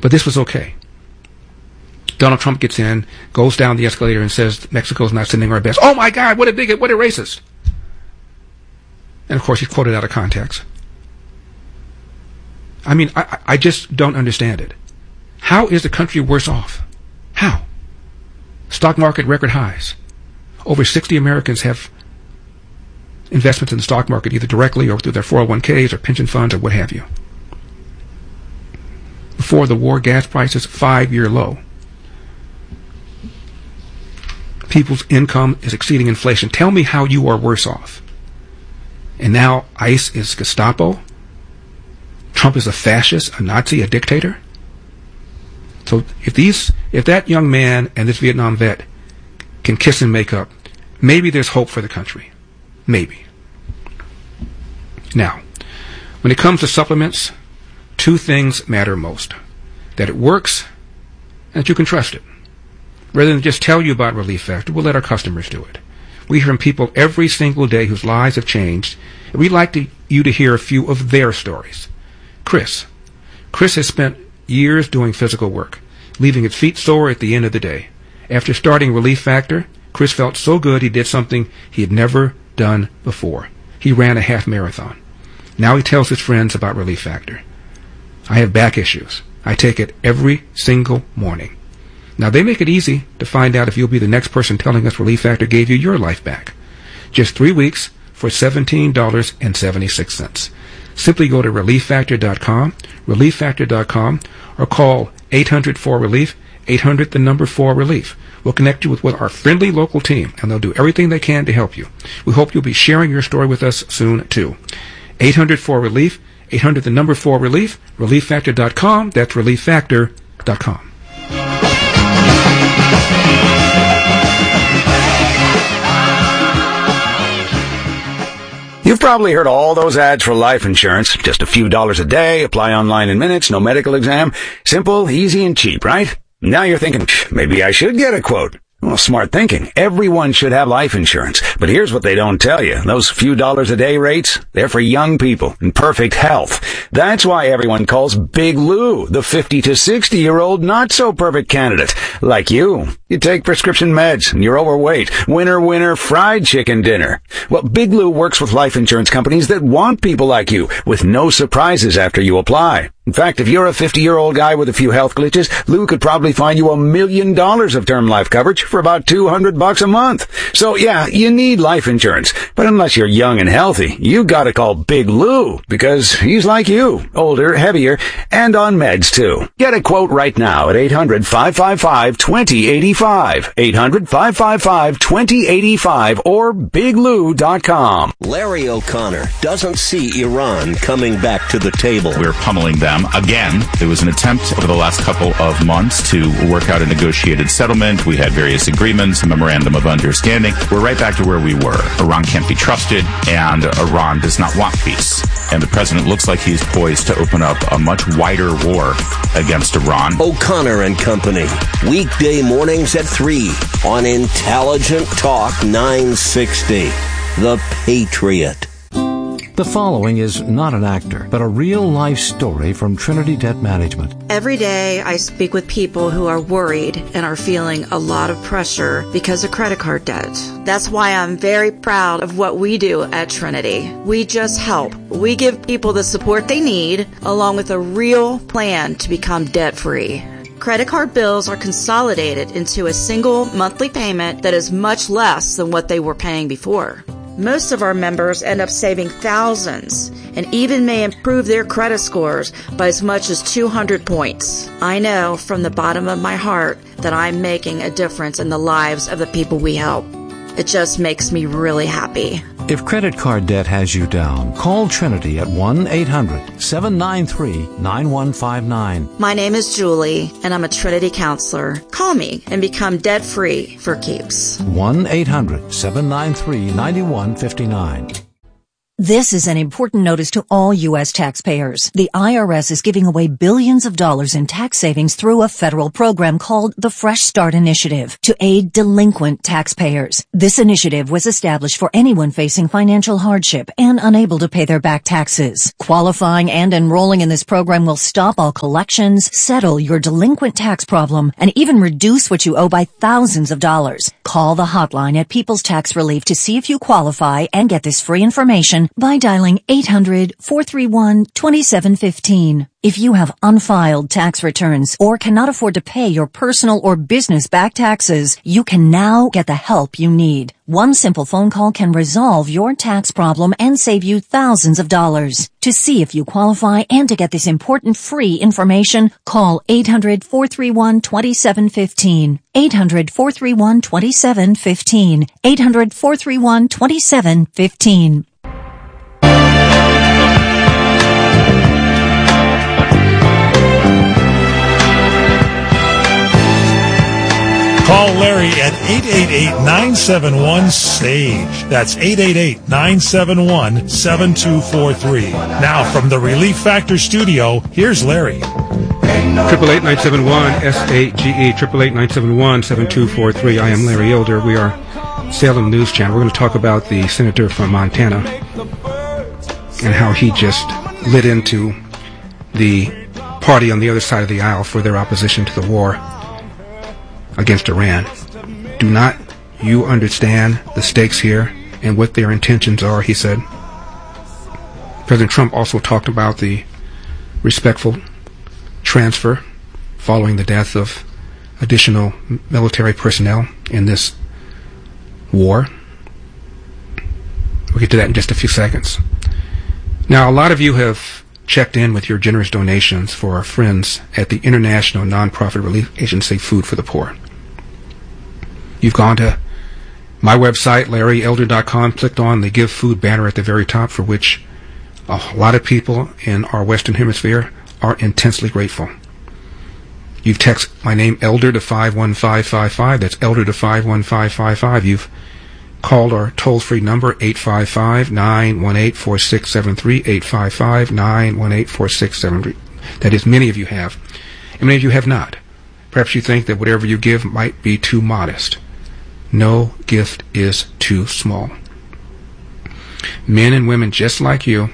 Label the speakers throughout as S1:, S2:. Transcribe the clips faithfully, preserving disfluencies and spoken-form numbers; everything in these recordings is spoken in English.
S1: But this was okay. Donald Trump gets in, goes down the escalator and says Mexico's not sending our best. Oh my God, what a bigot, what a racist. And of course he's quoted out of context. I mean, I, I just don't understand it. How is the country worse off? How? Stock market record highs. Over sixty Americans have investments in the stock market, either directly or through their four oh one k's or pension funds or what have you. Before the war, gas prices, five-year low. People's income is exceeding inflation. Tell me how you are worse off. And now ICE is Gestapo? Trump is a fascist, a Nazi, a dictator? So if these, if that young man and this Vietnam vet can kiss and make up, maybe there's hope for the country. Maybe. Now, when it comes to supplements, two things matter most. That it works and that you can trust it. Rather than just tell you about Relief Factor, we'll let our customers do it. We hear from people every single day whose lives have changed, and we'd like to, you to hear a few of their stories. Chris. Chris has spent years doing physical work, leaving his feet sore at the end of the day. After starting Relief Factor, Chris felt so good he did something he had never done before. He ran a half marathon. Now he tells his friends about Relief Factor. I have back issues. I take it every single morning. Now, they make it easy to find out if you'll be the next person telling us Relief Factor gave you your life back. Just three weeks for seventeen dollars and seventy-six cents. Simply go to relief factor dot com, relief factor dot com, or call eight hundred four relief, eight hundred the number four relief. We'll connect you with, with our friendly local team, and they'll do everything they can to help you. We hope you'll be sharing your story with us soon, too. eight hundred four relief, eight hundred the number four relief, relief factor dot com. That's relief factor dot com.
S2: You've probably heard all those ads for life insurance. Just a few dollars a day, apply online in minutes, no medical exam. Simple, easy, and cheap, right? Now you're thinking, maybe I should get a quote. Well, smart thinking. Everyone should have life insurance. But here's what they don't tell you. Those few dollars a day rates, they're for young people in perfect health. That's why everyone calls Big Lou the fifty to sixty year old not so perfect candidate. Like you. You take prescription meds and you're overweight. Winner, winner, fried chicken dinner. Well, Big Lou works with life insurance companies that want people like you with no surprises after you apply. In fact, if you're a fifty-year-old guy with a few health glitches, Lou could probably find you a million dollars of term life coverage for about two hundred bucks a month. So yeah, you need life insurance. But unless you're young and healthy, you gotta call Big Lou because he's like you, older, heavier, and on meds too. Get a quote right now at eight hundred, five five five, two zero eight five, eight hundred, five five five, two zero eight five, or big lou dot com.
S3: Larry O'Connor doesn't see Iran coming back to the table.
S4: We're pummeling them. Again, there was an attempt over the last couple of months to work out a negotiated settlement. We had various agreements, a memorandum of understanding. We're right back to where we were. Iran can't be trusted, and Iran does not want peace. And the president looks like he's poised to open up a much wider war against Iran.
S3: O'Connor and Company, weekday mornings at three on Intelligent Talk nine sixty. The Patriot.
S5: The following is not an actor, but a real-life story from Trinity Debt Management.
S6: Every day I speak with people who are worried and are feeling a lot of pressure because of credit card debt. That's why I'm very proud of what we do at Trinity. We just help. We give people the support they need, along with a real plan to become debt-free. Credit card bills are consolidated into a single monthly payment that is much less than what they were paying before. Most of our members end up saving thousands and even may improve their credit scores by as much as two hundred points. I know from the bottom of my heart that I'm making a difference in the lives of the people we help. It just makes me really happy.
S5: If credit card debt has you down, call Trinity at one eight hundred, seven nine three, nine one five nine.
S6: My name is Julie, and I'm a Trinity counselor. Call me and become debt-free for keeps.
S5: one eight hundred, seven nine three, nine one five nine.
S7: This is an important notice to all U S taxpayers. The I R S is giving away billions of dollars in tax savings through a federal program called the Fresh Start Initiative to aid delinquent taxpayers. This initiative was established for anyone facing financial hardship and unable to pay their back taxes. Qualifying and enrolling in this program will stop all collections, settle your delinquent tax problem, and even reduce what you owe by thousands of dollars. Call the hotline at People's Tax Relief to see if you qualify and get this free information by dialing eight hundred, four three one, two seven one five. If you have unfiled tax returns or cannot afford to pay your personal or business back taxes, you can now get the help you need. One simple phone call can resolve your tax problem and save you thousands of dollars. To see if you qualify and to get this important free information, call eight hundred, four three one, two seven one five. eight hundred, four three one, two seven one five. eight hundred, four three one, two seven one five.
S8: Call Larry at eight eight eight, nine seven one, S A G E. That's eight eight eight, nine seven one, seven two four three. Now, from the Relief Factor studio, here's Larry.
S1: Triple eight nine seven one S A G E. Triple eight nine seven one seven two four three. I am Larry Elder. We are Salem News Channel. We're going to talk about the senator from Montana and how he just lit into the party on the other side of the aisle for their opposition to the war against Iran. Do not you understand the stakes here and what their intentions are, he said. President Trump also talked about the respectful transfer following the death of additional military personnel in this war. We'll get to that in just a few seconds. Now, a lot of you have checked in with your generous donations for our friends at the International Nonprofit Relief Agency Food for the Poor. You've gone to my website, larry elder dot com, clicked on the Give Food banner at the very top, for which a lot of people in our Western Hemisphere are intensely grateful. You've texted my name, Elder, to five one five five five. That's Elder to five one five five five. You've called our toll-free number, eight five five, nine one eight, four six seven three, eight five five, nine one eight, four six seven three. That is, many of you have, and many of you have not. Perhaps you think that whatever you give might be too modest. No gift is too small. Men and women just like you,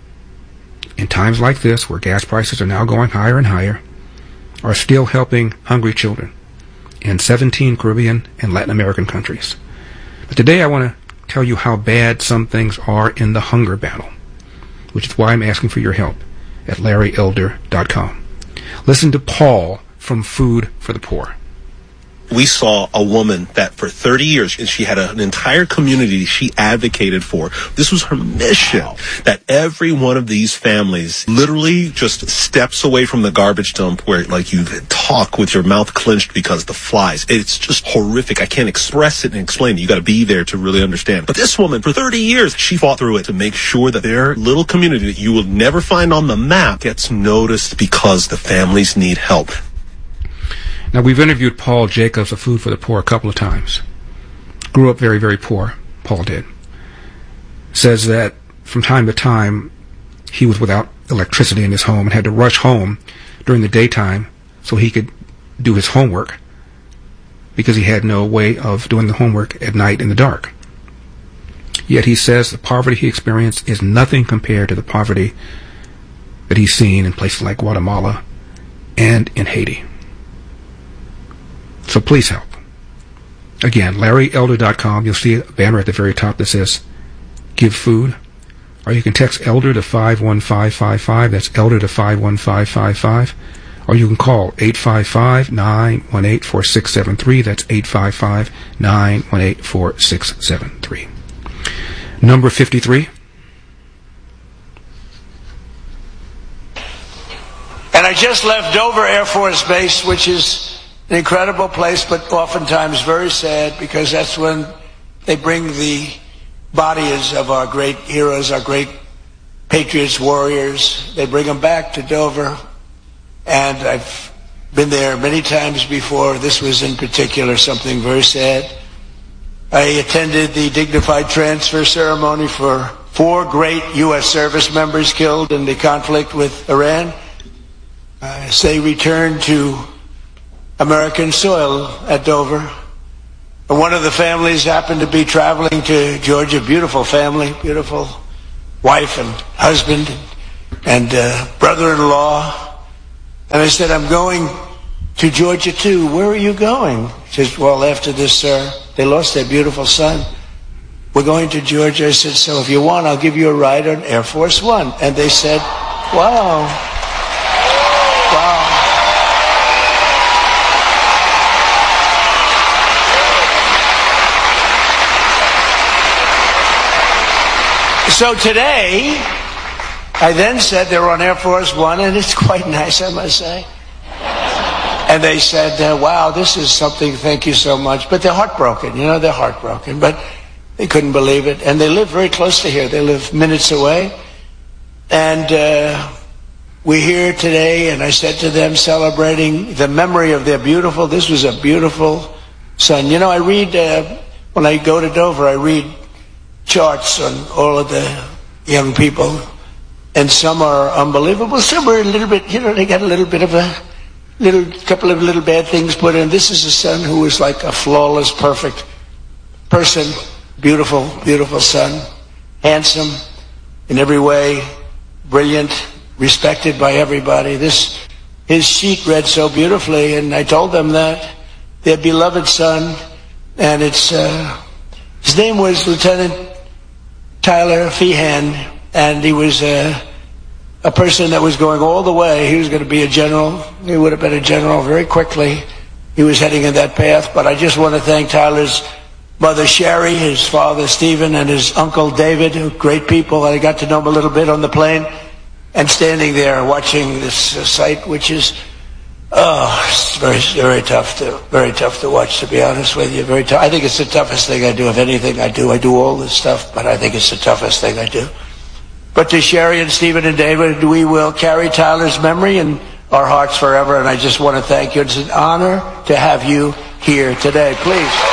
S1: in times like this, where gas prices are now going higher and higher, are still helping hungry children in seventeen Caribbean and Latin American countries. But today I want to tell you how bad some things are in the hunger battle, which is why I'm asking for your help at larry elder dot com. Listen to Paul from Food for the Poor.
S9: We saw a woman that for thirty years, and she had a, an entire community she advocated for. This was her mission, wow. That every one of these families literally just steps away from the garbage dump where, like, you talk with your mouth clenched because the flies. It's just horrific. I can't express it and explain it. You got to be there to really understand. But this woman, for thirty years, she fought through it to make sure that their little community that you will never find on the map gets noticed because the families need help.
S1: Now, we've interviewed Paul Jacobs of Food for the Poor a couple of times. Grew up very, very poor, Paul did. Says that from time to time, he was without electricity in his home and had to rush home during the daytime so he could do his homework because he had no way of doing the homework at night in the dark. Yet he says the poverty he experienced is nothing compared to the poverty that he's seen in places like Guatemala and in Haiti. So please help. Again, larry elder dot com. You'll see a banner at the very top that says Give Food. Or you can text Elder to five one five five five. That's Elder to five one five five five. Or you can call eight five five, nine one eight, four six seven three. That's eight five five, nine one eight, four six seven three. Number fifty-three.
S10: And I just left Dover Air Force Base, which is an incredible place, but oftentimes very sad, because that's when they bring the bodies of our great heroes, our great patriots, warriors. They bring them back to Dover, and I've been there many times before. This was in particular something very sad. I attended the dignified transfer ceremony for four great U S service members killed in the conflict with Iran, uh, as they returned to American soil at Dover. And one of the families happened to be traveling to Georgia, beautiful family, beautiful wife and husband and uh, brother-in-law. And I said, I'm going to Georgia too. Where are you going? She says, well, after this, sir, they lost their beautiful son. We're going to Georgia. I said, so if you want, I'll give you a ride on Air Force One. And they said, wow. Wow. So today, I then said they were on Air Force One, and it's quite nice, I must say. And they said, uh, wow, this is something, thank you so much. But they're heartbroken, you know, they're heartbroken. But they couldn't believe it. And they live very close to here. They live minutes away. And uh, we're here today, and I said to them, celebrating the memory of their beautiful, this was a beautiful son. You know, I read, uh, when I go to Dover, I read charts on all of the young people. And some are unbelievable. Some are a little bit, you know, they got a little bit of a little couple of little bad things put in. This is a son who was like a flawless, perfect person. Beautiful, beautiful son. Handsome in every way. Brilliant. Respected by everybody. This, his sheet read so beautifully, and I told them that. Their beloved son. And it's, uh, his name was Lieutenant Tyler Feehan. And he was uh, a person that was going all the way. He was going to be a general. He would have been a general very quickly. He was heading in that path. But I just want to thank Tyler's mother, Sherry, his father, Stephen, and his uncle, David, who are great people. I got to know them a little bit on the plane. And standing there watching this uh, sight, which is, oh, it's very, very tough to, very tough to watch, to be honest with you. Very tough. I think it's the toughest thing I do. If anything I do, I do all this stuff, but I think it's the toughest thing I do. But to Sherry and Stephen and David, we will carry Tyler's memory in our hearts forever. And I just want to thank you. It's an honor to have you here today. Please.